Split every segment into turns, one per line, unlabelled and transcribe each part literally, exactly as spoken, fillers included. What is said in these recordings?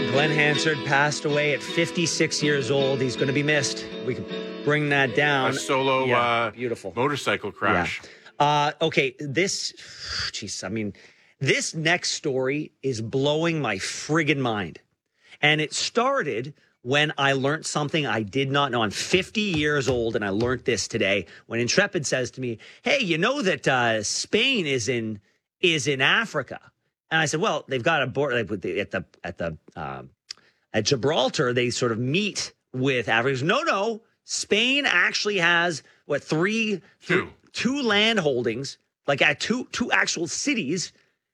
Glenn Hansard passed away at fifty-six years old. He's going to be missed. We can bring that down.
A solo
yeah,
uh,
beautiful
motorcycle crash.
Yeah. Uh, okay, this, jeez, I mean, this next story is blowing my friggin' mind. And it started when I learned something I did not know. I'm fifty years old, and I learned this today when Intrepid says to me, hey, you know that uh, Spain is in is in Africa. And I said, well, they've got a border like, with the, at the at the um, at Gibraltar. They sort of meet with Africans. No, no, Spain actually has what three
two
th- two land holdings, like at two two actual cities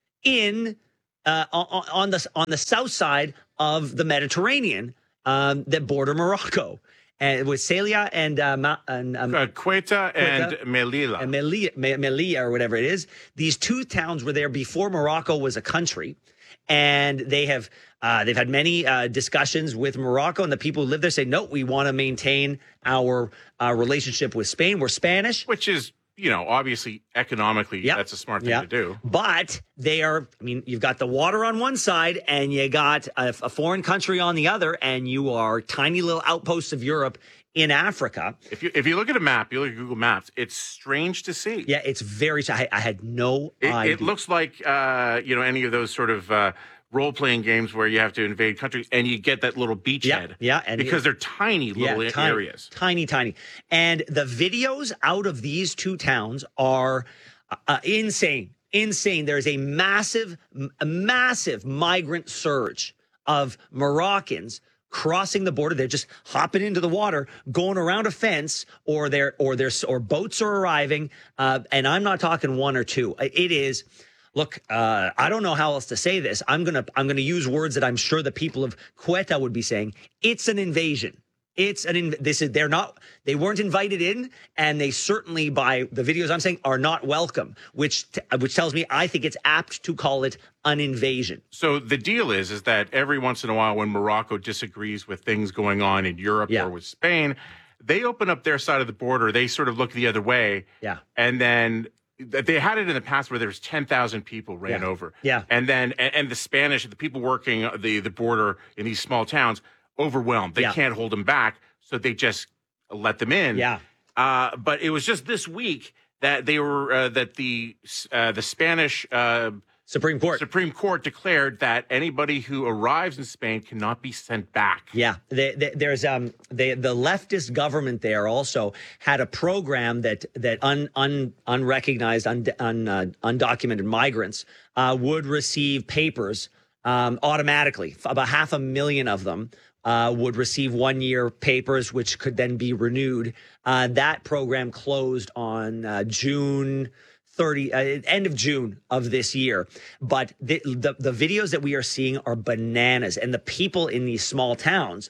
in uh, on, on the on the south side of the Mediterranean um, that border Morocco. And with Celia and uh, Ma- and um,
uh, Quetta and Melilla.
and Melilla, Melilla or whatever it is. These two towns were there before Morocco was a country, and they have uh, they've had many uh, discussions with Morocco, and the people who live there say, no, we want to maintain our uh, relationship with Spain. We're Spanish,
which is, you know, obviously economically, yep. that's a smart thing
yep.
to do.
But they are, I mean, you've got the water on one side and you got a, a foreign country on the other, and you are tiny little outposts of Europe in Africa.
If you if you look at a map, you look at Google Maps, it's strange to see.
Yeah, it's very, I, I had no
it,
idea.
It looks like, uh, you know, any of those sort of uh, role-playing games where you have to invade countries and you get that little beachhead.
Yeah, yeah. And
because they're tiny little
yeah, tiny,
areas.
Tiny, tiny. And the videos out of these two towns are uh, insane. Insane. There's a massive, a massive migrant surge of Moroccans crossing the border. They're just hopping into the water, going around a fence, or they're or there's or boats are arriving. Uh, and I'm not talking one or two. It is. Look, uh, I don't know how else to say this. I'm gonna I'm gonna use words that I'm sure the people of Quetta would be saying. It's an invasion. It's an inv- this is they're not they weren't invited in, and they certainly, by the videos I'm saying, are not welcome. Which t- which tells me I think it's apt to call it an invasion.
So the deal is is that every once in a while, when Morocco disagrees with things going on in Europe
yeah.
or with Spain, they open up their side of the border. They sort of look the other way.
Yeah,
and then. They had it in the past where there was ten thousand people ran
yeah.
over.
Yeah.
And then, and, and the Spanish, the people working the, the border in these small towns, overwhelmed. They
yeah.
can't hold them back, so they just let them in.
Yeah.
Uh, but it was just this week that they were, uh, that the, uh, the Spanish, uh,
Supreme Court.
Supreme Court declared that anybody who arrives in Spain cannot be sent back.
Yeah, they, they, there's um they, the leftist government there also had a program that that un, un unrecognized un, un, uh, undocumented migrants uh, would receive papers um, automatically. About half a million of them uh, would receive one year papers, which could then be renewed. Uh, that program closed on uh, June. thirty uh, end of June of this year. But the, the the videos that we are seeing are bananas, and the people in these small towns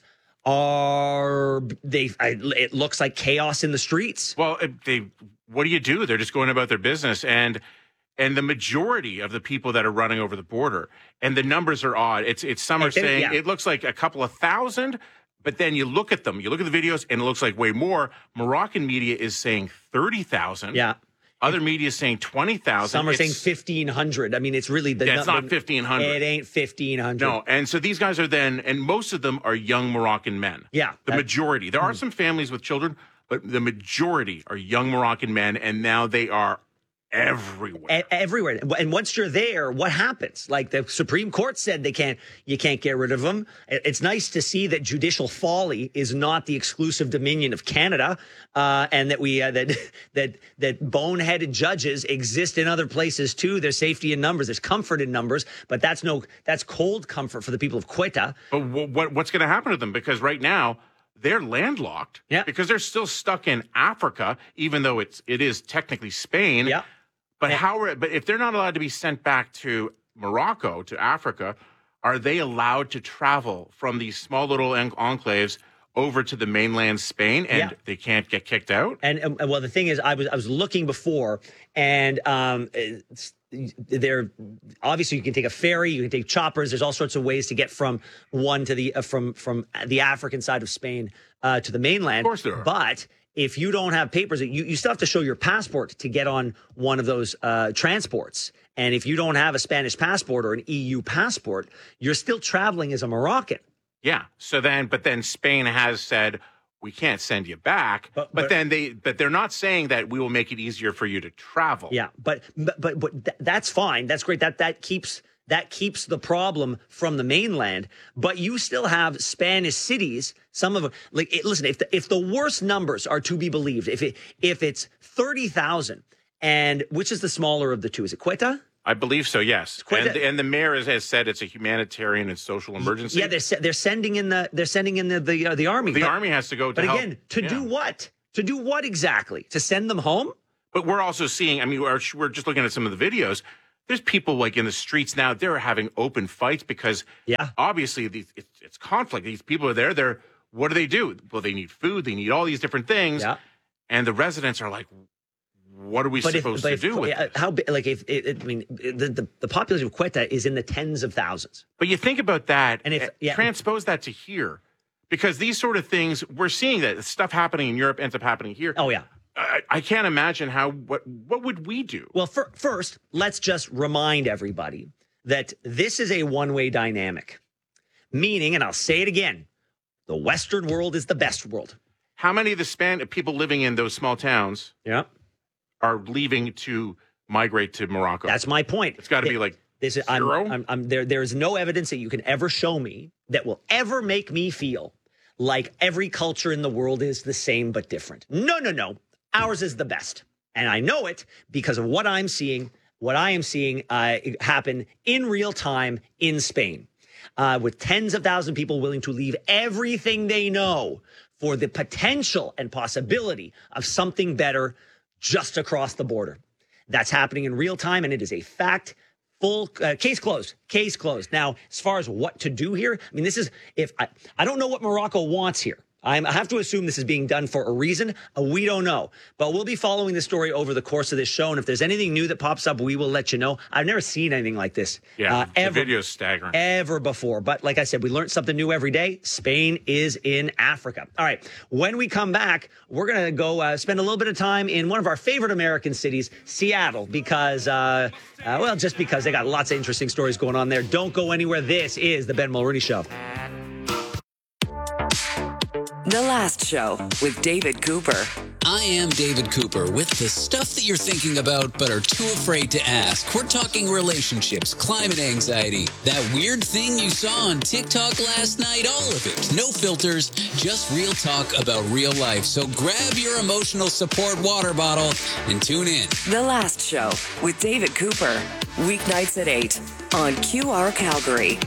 are they I, it looks like chaos in the streets.
Well, they what do you do? They're just going about their business, and and the majority of the people that are running over the border, and the numbers are odd. It's it's some are saying
yeah.
it looks like a couple of thousand. But then you look at them, you look at the videos, and it looks like way more. Moroccan media is saying thirty thousand.
Yeah.
Other media is saying twenty thousand.
Some are
it's,
saying fifteen hundred. I mean, it's really the
yeah, it's
number.
not fifteen hundred.
It ain't fifteen hundred.
No, and so these guys are then, and most of them are young Moroccan men.
Yeah.
The majority. There are some families with children, but the majority are young Moroccan men, and now they are everywhere.
A- everywhere. And once you're there, what happens? Like the Supreme Court said they can't, you can't get rid of them. It's nice to see that judicial folly is not the exclusive dominion of Canada, uh, and that we, uh, that, that, that boneheaded judges exist in other places too. There's safety in numbers. There's comfort in numbers, but that's no, that's cold comfort for the people of Quetta.
But w- what, what's going to happen to them? Because right now, they're landlocked.
Yeah.
Because they're still stuck in Africa, even though it's, it is technically Spain.
Yeah.
But how? Are, but if they're not allowed to be sent back to Morocco, to Africa, are they allowed to travel from these small little en- enclaves over to the mainland Spain, and
yeah.
they can't get kicked out?
And, and well, the thing is, I was I was looking before, and um, there obviously you can take a ferry, you can take choppers. There's all sorts of ways to get from one to the uh, from from the African side of Spain uh, to the mainland.
Of course there are.
But if you don't have papers, you, you still have to show your passport to get on one of those uh, transports. And if you don't have a Spanish passport or an E U passport, you're still traveling as a Moroccan.
Yeah. So then, but then Spain has said, we can't send you back. But, but, but then they, but they're not saying that we will make it easier for you to travel.
Yeah. But, but, but, but th- that's fine. That's great. That, that keeps, that keeps the problem from the mainland. But you still have Spanish cities. Some of them, like, it, listen, if the, if the worst numbers are to be believed, if it, if it's thirty thousand, and which is the smaller of the two? Is it Ceuta?
I believe so, yes.
Quite
and,
a,
and the mayor has, has said it's a humanitarian and social emergency.
Yeah, they're they're sending in the they're sending in the the, uh, the army.
The
but,
army has to go. To
but
help.
again, to
yeah.
do what? To do what exactly? To send them home?
But we're also seeing. I mean, we're, we're just looking at some of the videos. There's people like in the streets now. They're having open fights because,
yeah,
obviously these, it's, it's conflict. These people are there. They're what do they do? Well, they need food. They need all these different things.
Yeah.
And the residents are like, what are we
but
supposed
if,
to
if,
do with
uh,
it?
How big? Like if it, I mean, the, the the population of Ceuta is in the tens of thousands.
But you think about that,
and if yeah.
transpose that to here, because these sort of things we're seeing that stuff happening in Europe ends up happening here.
Oh yeah,
I, I can't imagine how. What what would we do?
Well, for, first, let's just remind everybody that this is a one-way dynamic, meaning, and I'll say it again, the Western world is the best world.
How many of the span people living in those small towns?
Yeah.
Are leaving to migrate to Morocco.
That's my point.
It's got to
it,
be like
this is,
zero.
I'm, I'm, I'm, there, there is no evidence that you can ever show me that will ever make me feel like every culture in the world is the same but different. No, no, no. Ours is the best. And I know it because of what I'm seeing, what I am seeing uh, happen in real time in Spain, uh, with tens of thousands of people willing to leave everything they know for the potential and possibility of something better just across the border. That's happening in real time, and it is a fact. Full uh, case closed. Case closed. Now, as far as what to do here, I mean, this is if I, I don't know what Morocco wants here. I'm, I have to assume this is being done for a reason. Uh, we don't know, but we'll be following the story over the course of this show. And if there's anything new that pops up, we will let you know. I've never seen anything like this.
Yeah,
uh,
the
ever,
video's staggering.
Ever before. But like I said, we learned something new every day. Spain is in Africa. All right. When we come back, we're going to go uh, spend a little bit of time in one of our favorite American cities, Seattle, because, uh, uh, well, just because they got lots of interesting stories going on there. Don't go anywhere. This is the Ben Mulroney Show.
The Last Show with David Cooper.
I am David Cooper with the stuff that you're thinking about but are too afraid to ask. We're talking relationships, climate anxiety, that weird thing you saw on TikTok last night, all of it. No filters, just real talk about real life. So grab your emotional support water bottle and tune in.
The Last Show with David Cooper. Weeknights at eight on Q R Calgary.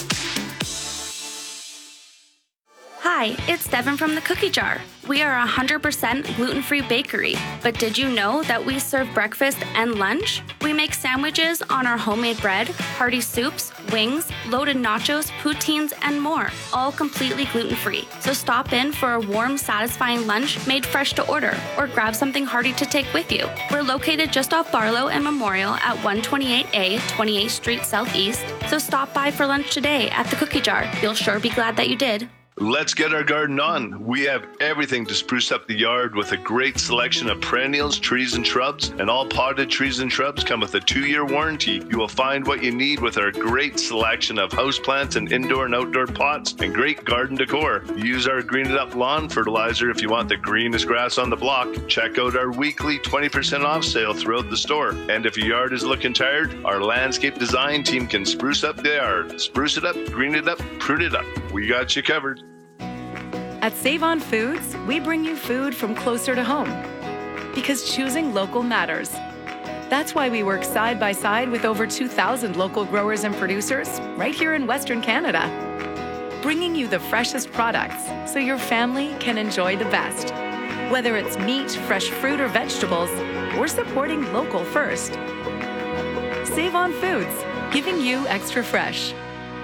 Hi, it's Devin from the Cookie Jar. We are a one hundred percent gluten-free bakery, but did you know that we serve breakfast and lunch? We make sandwiches on our homemade bread, hearty soups, wings, loaded nachos, poutines, and more, all completely gluten-free. So stop in for a warm, satisfying lunch made fresh to order, or grab something hearty to take with you. We're located just off Barlow and Memorial at one twenty-eight A, twenty-eighth Street Southeast, so stop by for lunch today at the Cookie Jar. You'll sure be glad that you did.
Let's get our garden on. We have everything to spruce up the yard with a great selection of perennials, trees, and shrubs. And all potted trees and shrubs come with a two-year warranty. You will find what you need with our great selection of houseplants and indoor and outdoor pots and great garden decor. Use our Green It Up lawn fertilizer if you want the greenest grass on the block. Check out our weekly twenty percent off sale throughout the store. And if your yard is looking tired, our landscape design team can spruce up the yard. Spruce it up, green it up, prune it up. We got you covered.
At Save On Foods, we bring you food from closer to home because choosing local matters. That's why we work side by side with over two thousand local growers and producers right here in Western Canada, bringing you the freshest products so your family can enjoy the best. Whether it's meat, fresh fruit, or vegetables, we're supporting local first. Save On Foods, giving you extra fresh.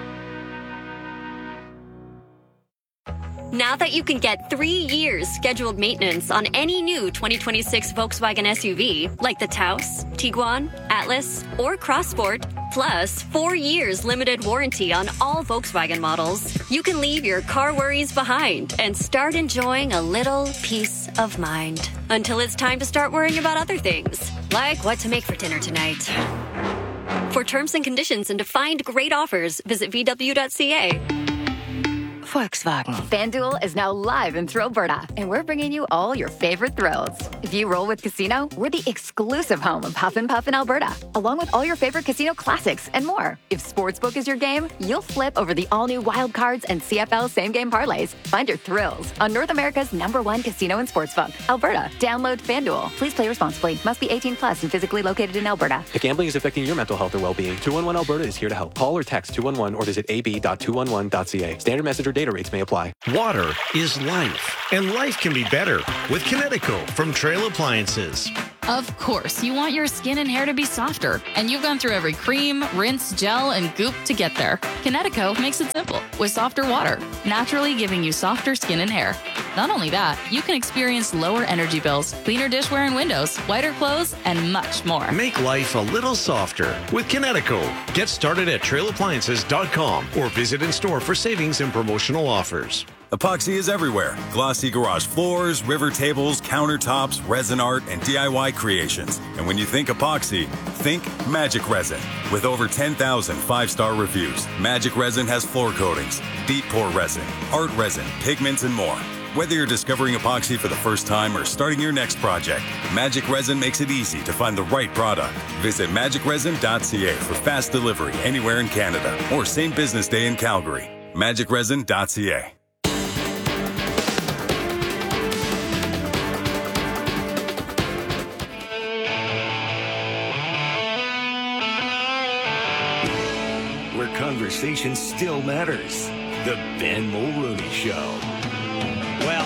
Now that you can get three years scheduled maintenance on any new twenty twenty-six Volkswagen S U V, like the Taos, Tiguan, Atlas, or Crossport, plus four years limited warranty on all Volkswagen models, you can leave your car worries behind and start enjoying a little peace of mind. Until it's time to start worrying about other things, like what to make for dinner tonight. For terms and conditions and to find great offers, visit v w dot c a.
Volkswagen. FanDuel is now live in Thrillberta, and we're bringing you all your favorite thrills. If you roll with Casino, we're the exclusive home of Huff and Puff in Alberta, along with all your favorite casino classics and more. If Sportsbook is your game, you'll flip over the all-new Wild Cards and C F L same-game parlays. Find your thrills on North America's number one casino and sportsbook, Alberta. Download FanDuel. Please play responsibly. Must be eighteen plus and physically located in Alberta.
If gambling is affecting your mental health or well-being, two one one Alberta is here to help. Call or text two one one or visit a b dot two one one dot c a. Standard message or data rates may apply.
Water is life, and life can be better with Kinetico from Trail Appliances.
Of course, you want your skin and hair to be softer, and you've gone through every cream, rinse, gel, and goop to get there. Kinetico makes it simple with softer water, naturally giving you softer skin and hair. Not only that, you can experience lower energy bills, cleaner dishware and windows, whiter clothes, and much more.
Make life a little softer with Kinetico. Get started at trail appliances dot com or visit in store for savings and promotional offers.
Epoxy is everywhere. Glossy garage floors, river tables, countertops, resin art, and D I Y creations. And when you think epoxy, think Magic Resin. With over ten thousand five-star reviews, Magic Resin has floor coatings, deep pour resin, art resin, pigments, and more. Whether you're discovering epoxy for the first time or starting your next project, Magic Resin makes it easy to find the right product. Visit magic resin dot c a for fast delivery anywhere in Canada or same business day in Calgary. magic resin dot c a.
Where conversation still matters. The Ben Mulrooney Show.
Well,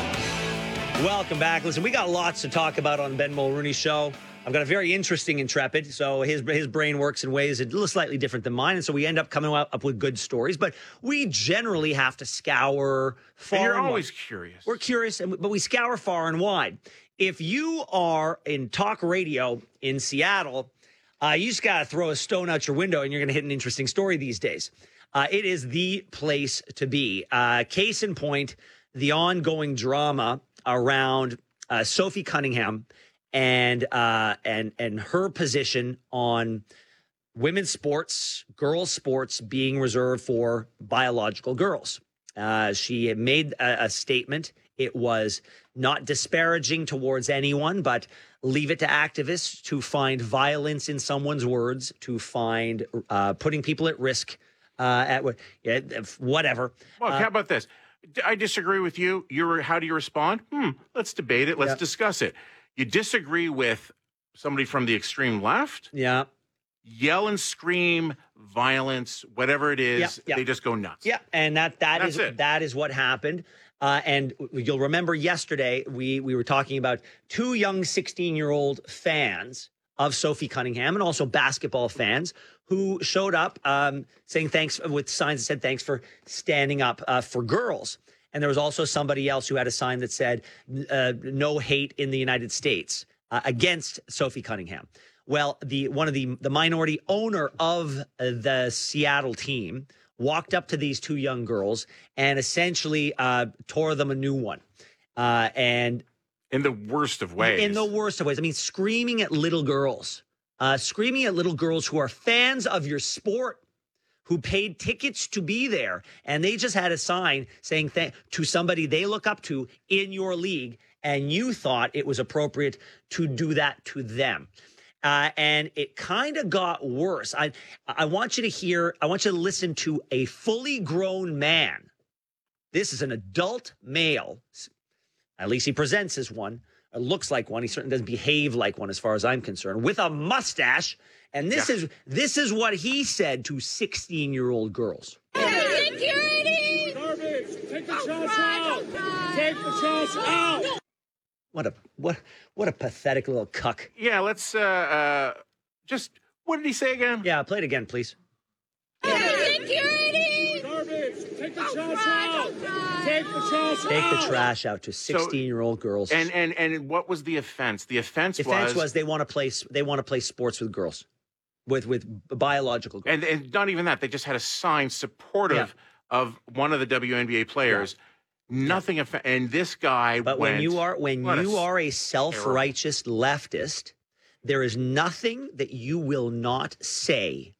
welcome back. Listen, we got lots to talk about on Ben Mulrooney Show. I've got a very interesting Intrepid, so his his brain works in ways a little slightly different than mine, and so we end up coming up with good stories. But we generally have to scour far.
And you're
and
always
wide.
curious.
We're curious, but we scour far and wide. If you are in talk radio in Seattle, uh, you just got to throw a stone out your window, and you're going to hit an interesting story these days. Uh, it is the place to be. Uh, case in point, the ongoing drama around uh, Sophie Cunningham and uh, and and her position on women's sports, girls' sports being reserved for biological girls. Uh, she had made a, a statement. It was not disparaging towards anyone, but leave it to activists to find violence in someone's words, to find uh, putting people at risk uh, at what, yeah, whatever.
Well,
uh,
how about this? I disagree with you. You're, how do you respond? Hmm, let's debate it. Let's
yeah.
discuss it. You disagree with somebody from the extreme left?
Yeah.
Yell and scream, violence, whatever it is,
yeah, yeah.
they just go nuts.
Yeah, and that that
That's
is
it.
that is what happened. Uh, and you'll remember yesterday we we were talking about two young sixteen-year-old fans of Sophie Cunningham and also basketball fans who showed up um, saying thanks with signs that said thanks for standing up uh, for girls. And there was also somebody else who had a sign that said uh, no hate in the United States uh, against Sophie Cunningham. Well, the one of the the minority owner of the Seattle team walked up to these two young girls and essentially uh, tore them a new one. Uh, and
in the worst of ways.
In the worst of ways. I mean, screaming at little girls, uh, screaming at little girls who are fans of your sport, who paid tickets to be there. And they just had a sign saying th- to somebody they look up to in your league. And you thought it was appropriate to do that to them. Uh, and it kind of got worse. I I want you to hear, I want you to listen to a fully grown man. This is an adult male. At least he presents as one. It looks like one. He certainly doesn't behave like one as far as I'm concerned. With a mustache. And this yeah. is this is what he said to sixteen-year-old girls.
Security! Garbage! Take the trash out! Take the trash out!
What a what what a pathetic little cuck.
Yeah, let's uh, uh, just, what did he say again?
Yeah, play it again, please.
Security! Garbage! Take the trash out! Take the trash out!
Take the trash out to sixteen-year-old girls.
And and and what was the offense? The offense,
the offense
was,
was they want to play they want to play sports with girls, with with biological girls.
And and not even that. They just had a sign supportive yeah. of one of the W N B A players. Yeah. Nothing, yeah. and this guy.
But
went,
when you are when you a are a self-righteous terrible. leftist, there is nothing that you will not say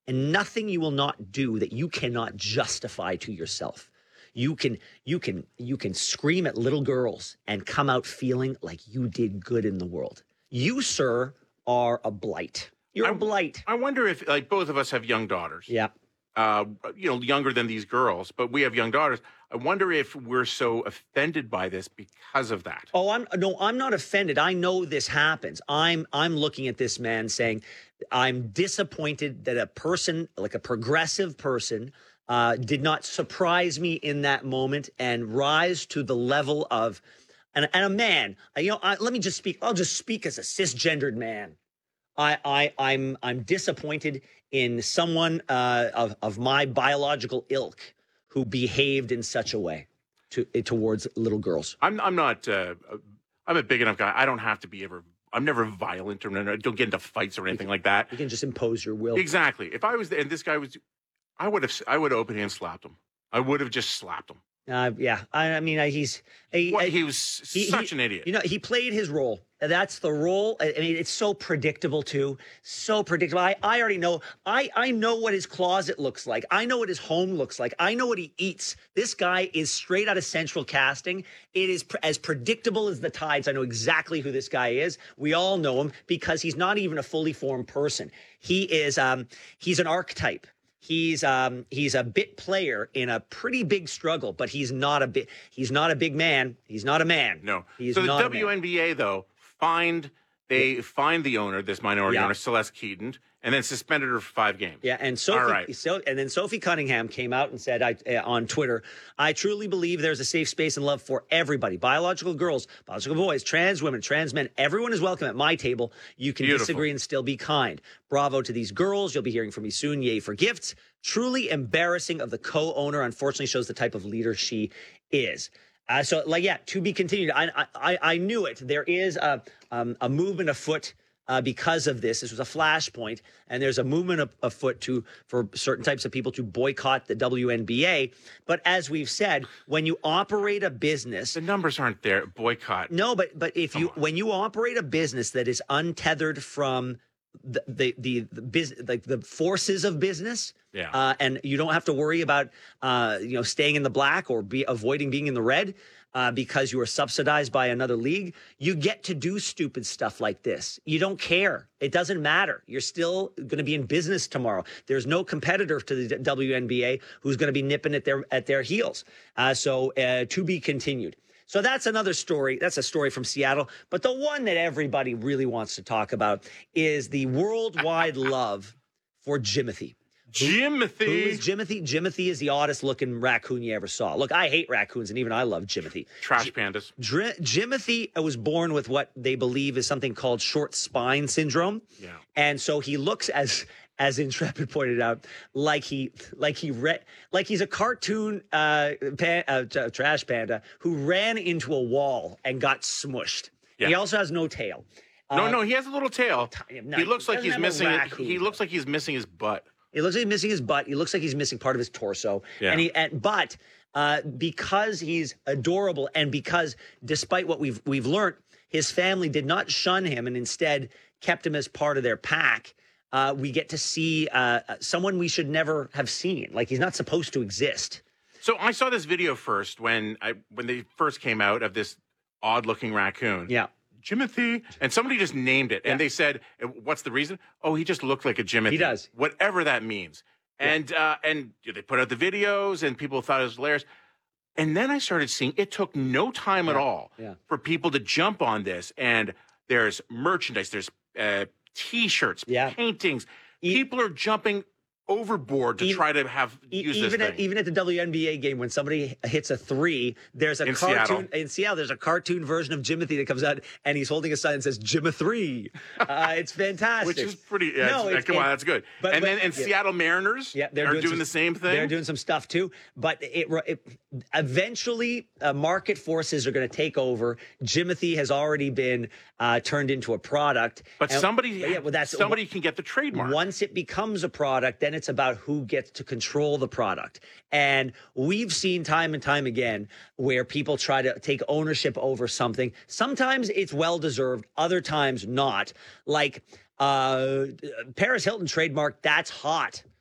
and nothing you will not do that you cannot justify to yourself. You can you can you can scream at little girls and come out feeling like you did good in the world. You, sir, are a blight. You're
I,
a blight.
I wonder if, like, both of us have young daughters.
Yeah.
Uh, you know, younger than these girls, but we have young daughters. I wonder if we're so offended by this because of that.
Oh, I'm no, I'm not offended. I know this happens. I'm I'm looking at this man saying, I'm disappointed that a person, like a progressive person, uh, did not surprise me in that moment and rise to the level of, and, and a man. You know, I, let me just speak. I'll just speak as a cisgendered man. I, I, I'm, I'm disappointed in someone uh, of, of my biological ilk who behaved in such a way to towards little girls.
I'm, I'm not. Uh, I'm a big enough guy. I don't have to be ever. I'm never violent or I don't get into fights or anything like that.
You can just impose your will.
Exactly. If I was there and this guy was, I would have. I would have open hand slapped him. I would have just slapped him.
Uh, yeah, I, I mean, uh, he's he,
What,
uh,
he was
he-
such
he-
an idiot.
You know, he played his role. That's the role. I I mean, it's so predictable too. So predictable. I, I already know. I, I know what his closet looks like. I know what his home looks like. I know what he eats. This guy is straight out of Central Casting. It is pr- as predictable as the tides. I know exactly who this guy is. We all know him because he's not even a fully formed person. He is. Um, he's an archetype. He's um he's a bit player in a pretty big struggle, but he's not a bit he's not a big man. He's not a man.
No.
He's
so the
not a
W N B A though fined they fined the owner, this minority
Yeah.
owner, Celeste Keaton, and then suspended her for five games.
Yeah, and Sophie,
All right.
so, and then Sophie Cunningham came out and said I, uh, on Twitter, I truly believe there's a safe space and love for everybody. Biological girls, biological boys, trans women, trans men. Everyone is welcome at my table. You can
Beautiful.
disagree and still be kind. Bravo to these girls. You'll be hearing from me soon. Yay for gifts. Truly embarrassing of the co-owner. Unfortunately, shows the type of leader she is. Uh, so, like, yeah, to be continued. I, I, I knew it. There is a, um, a movement afoot uh, because of this. This was a flashpoint, and there's a movement of- afoot to for certain types of people to boycott the W N B A. But as we've said, when you operate a business,
the numbers aren't there. Boycott.
No, but but if you when you operate a business that is untethered from the the the, the business, like the forces of business.
Yeah.
Uh, and you don't have to worry about, uh, you know, staying in the black or be avoiding being in the red uh, because you are subsidized by another league. You get to do stupid stuff like this. You don't care. It doesn't matter. You're still going to be in business tomorrow. There's no competitor to the W N B A who's going to be nipping at their at their heels. Uh, so uh, to be continued. So that's another story. That's a story from Seattle. But the one that everybody really wants to talk about is the worldwide love for Jimothy.
Jimothy.
Who is Jimothy? Jimothy is the oddest looking raccoon you ever saw. Look, I hate raccoons, and even I love Jimothy.
Trash pandas.
Dr- Jimothy was born with what they believe is something called short spine syndrome.
Yeah.
And so he looks, as as Intrepid pointed out, like he like he re- like he's a cartoon uh, pan- uh, t- trash panda who ran into a wall and got smushed.
Yeah.
He also has no tail.
No,
Uh,
no, he has a little tail.
no,
he looks
he
like
doesn't
he's
have a
missing.
raccoon
He looks like he's missing his butt.
It looks like he's missing his butt. He looks like he's missing part of his torso.
Yeah.
And he, and, but uh, because he's adorable, and because despite what we've we've learned, his family did not shun him and instead kept him as part of their pack. Uh, we get to see uh, someone we should never have seen. Like, he's not supposed to exist.
So I saw this video first when I when they first came out of this odd-looking raccoon.
Yeah.
Jimothy. And somebody just named it. And they said, what's the reason? Oh, he just looked like a Jimothy.
He does.
Whatever that means. And uh, and they put out the videos and people thought it was hilarious. And then I started seeing it took no time at all
Yeah.
for people to jump on this. And there's merchandise, there's uh, T-shirts, paintings. People are jumping overboard to try to have use
even
this
at
thing.
even at the W N B A game, when somebody hits a three, there's a
In
cartoon
Seattle.
in Seattle. There's a cartoon version of Jimothy that comes out, and he's holding a sign that says "Jim a three." Uh, it's fantastic.
Which is pretty. Yeah,
No,
it's-
it's-
come on,
it-
that's good.
but-
and
but-
then and
yeah.
Seattle Mariners
Yeah, they're
are
doing,
doing
some-
the same thing.
They're doing some stuff too, but it, it eventually uh, market forces are going to take over. Jimothy has already been uh, turned into a product,
But
And-
somebody,
but yeah, well, that's
somebody can get the trademark.
Once it becomes a product, then it's about who gets to control the product. And we've seen time and time again where people try to take ownership over something. Sometimes it's well deserved, other times not. Like uh, Paris Hilton trademark, that's hot.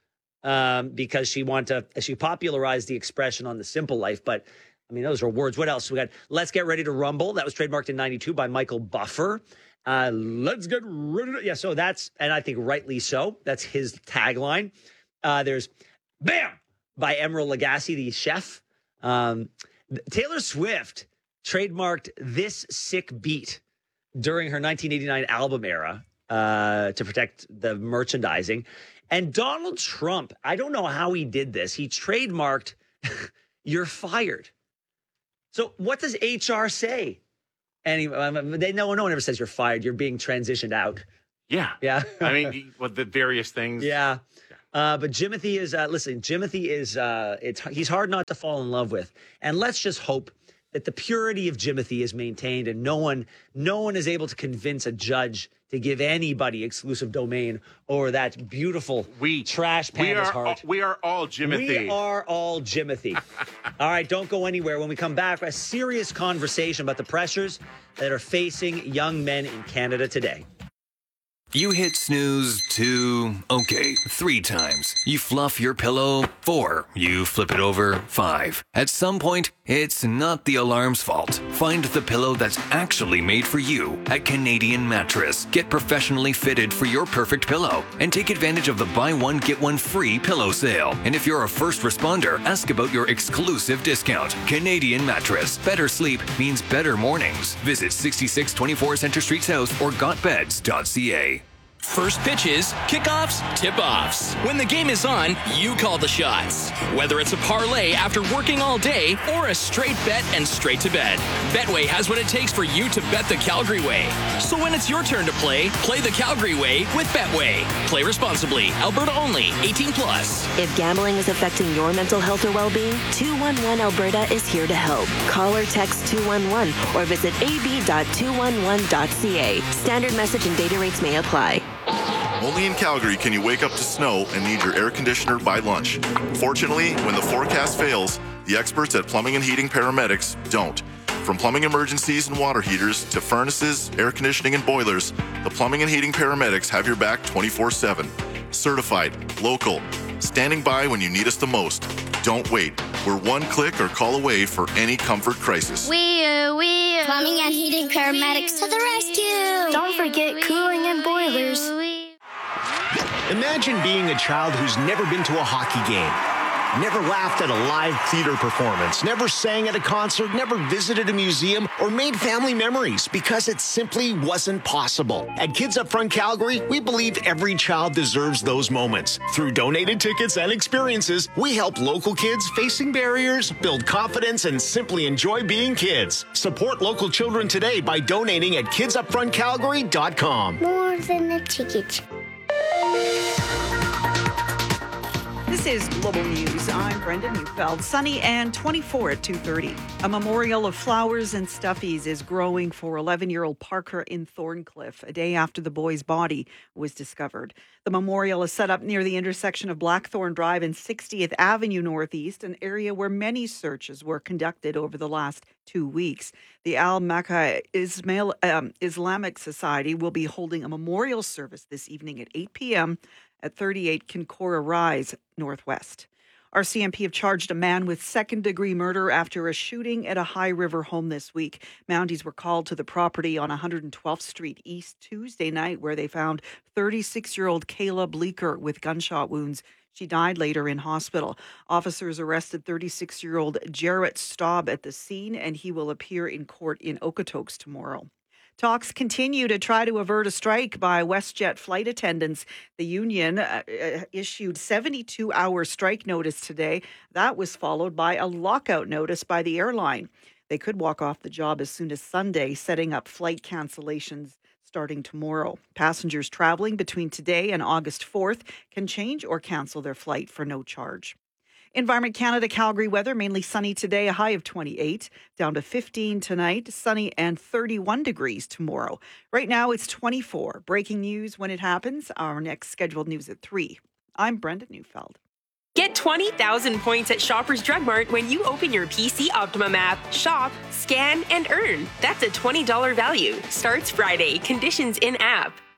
um, because she wanted to, she popularized the expression on The Simple Life. But I mean, those are words. What else? We got Let's Get Ready to Rumble. That was trademarked in ninety-two by Michael Buffer. Uh, let's get rid of it. Yeah, so that's, and I think rightly so. That's his tagline. Uh, there's Bam by Emeril Lagasse, the chef. Um, Taylor Swift trademarked This Sick Beat during her nineteen eighty-nine album era uh, to protect the merchandising. And Donald Trump, I don't know how he did this. He trademarked You're Fired. So what does H R say? And um, they no, no one ever says you're fired. You're being transitioned out.
Yeah.
Yeah.
I mean, what the various things.
Yeah. Uh, but Jimothy is, uh, listen, Jimothy is, uh, it's he's hard not to fall in love with. And let's just hope that the purity of Jimothy is maintained and no one, no one is able to convince a judge to give anybody exclusive domain over that beautiful
we,
trash
we
panda's
are,
heart.
We are all Jimothy.
We are all Jimothy. All right, don't go anywhere. When we come back, a serious conversation about the pressures that are facing young men in Canada today.
You hit snooze two, okay, three times. You fluff your pillow four. You flip it over five. At some point, it's not the alarm's fault. Find the pillow that's actually made for you at Canadian Mattress. Get professionally fitted for your perfect pillow and take advantage of the buy one, get one free pillow sale. And if you're a first responder, ask about your exclusive discount. Canadian Mattress. Better sleep means better mornings. Visit sixty-six twenty-four Centre Street South or got beds dot c a.
First pitches, kickoffs, tip-offs. When the game is on, you call the shots. Whether it's a parlay after working all day or a straight bet and straight to bed, Betway has what it takes for you to bet the Calgary way. So when it's your turn to play, play the Calgary way with Betway. Play responsibly. Alberta only. eighteen plus.
If gambling is affecting your mental health or well-being, two one one Alberta is here to help. Call or text two one one or visit a b dot two one one dot c a. Standard message and data rates may apply.
Only in Calgary can you wake up to snow and need your air conditioner by lunch. Fortunately, when the forecast fails, the experts at Plumbing and Heating Paramedics don't. From plumbing emergencies and water heaters to furnaces, air conditioning, and boilers, the Plumbing and Heating Paramedics have your back twenty-four seven. Certified, local, standing by when you need us the most. Don't wait. We're one click or call away for any comfort crisis.
We are, we are. Plumbing and Heating Paramedics to the rescue. Don't forget cooling and boilers.
Imagine being a child who's never been to a hockey game, never laughed at a live theater performance, never sang at a concert, never visited a museum, or made family memories because it simply wasn't possible. At Kids Up Front Calgary, we believe every child deserves those moments. Through donated tickets and experiences, we help local kids facing barriers build confidence and simply enjoy being kids. Support local children today by donating at kids up front calgary dot com.
More than a ticket.
This is Global News. I'm Brenda Neufeld. Sunny and twenty-four at two thirty. A memorial of flowers and stuffies is growing for eleven-year-old Parker in Thorncliffe, a day after the boy's body was discovered. The memorial is set up near the intersection of Blackthorn Drive and sixtieth Avenue Northeast, an area where many searches were conducted over the last two weeks. The Al-Makka Ismail, um, Islamic Society will be holding a memorial service this evening at eight p.m. at thirty-eight Kincora Rise, Northwest. R C M P have charged a man with second-degree murder after a shooting at a High River home this week. Mounties were called to the property on one hundred twelfth Street East Tuesday night, where they found thirty-six-year-old Kayla Bleeker with gunshot wounds. She died later in hospital. Officers arrested thirty-six-year-old Jarrett Staub at the scene, and he will appear in court in Okotoks tomorrow. Talks continue to try to avert a strike by WestJet flight attendants. The union uh, issued seventy-two hour strike notice today. That was followed by a lockout notice by the airline. They could walk off the job as soon as Sunday, setting up flight cancellations starting tomorrow. Passengers traveling between today and August fourth can change or cancel their flight for no charge. Environment Canada Calgary weather, mainly sunny today, a high of twenty-eight, down to fifteen tonight, sunny and thirty-one degrees tomorrow. Right now it's twenty-four. Breaking news when it happens. Our next scheduled news at three. I'm Brenda Neufeld.
Get twenty thousand points at Shoppers Drug Mart when you open your P C Optimum app. Shop, scan, and earn. That's a twenty dollars value. Starts Friday. Conditions in app.